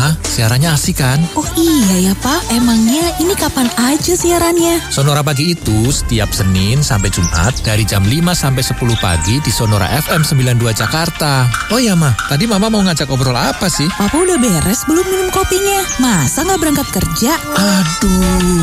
Ma, siarannya asik kan? Oh iya ya Pak, emangnya ini kapan aja siarannya? Sonora Pagi itu setiap Senin sampai Jumat dari jam 5 sampai 10 pagi di Sonora FM 92 Jakarta. Oh iya Ma, tadi Mama mau ngajak ngobrol apa sih? Papa udah beres belum minum kopinya? Masa nggak berangkat kerja? Aduh.